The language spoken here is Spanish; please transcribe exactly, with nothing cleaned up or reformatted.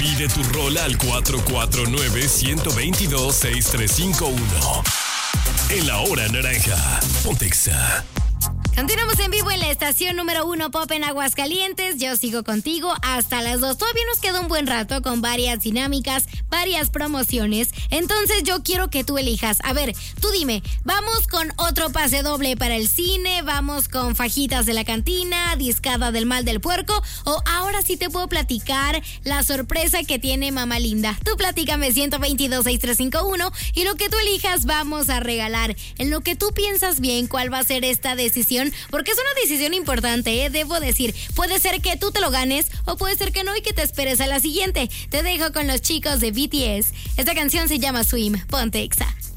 Pide tu rola al cuatro cuatro nueve, uno dos dos, seis tres cinco uno. En la hora naranja, Ponte Exa. Continuamos en vivo en la estación número uno Pop en Aguascalientes. Yo sigo contigo hasta las dos. Todavía nos queda un buen rato con varias dinámicas, varias promociones. Entonces yo quiero que tú elijas. A ver, tú dime, ¿vamos con otro pase doble para el cine? ¿Vamos con fajitas de la cantina? ¿Discada del mal del puerco? ¿O ahora sí te puedo platicar la sorpresa que tiene Mamá Linda? Tú platícame uno dos dos, seis tres cinco uno y lo que tú elijas vamos a regalar. En lo que tú piensas bien cuál va a ser esta decisión, porque es una decisión importante, ¿eh? Debo decir, puede ser que tú te lo ganes o puede ser que no y que te esperes a la siguiente. Te dejo con los chicos de B T S. Esta canción se llama Swim. Ponte Exa.